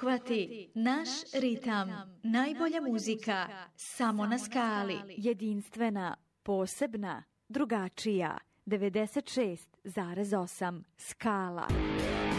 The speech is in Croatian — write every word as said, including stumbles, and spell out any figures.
Uhvati naš ritam. Najbolja muzika samo na skali. Jedinstvena, posebna, drugačija. devedeset šest zarez osam Skala.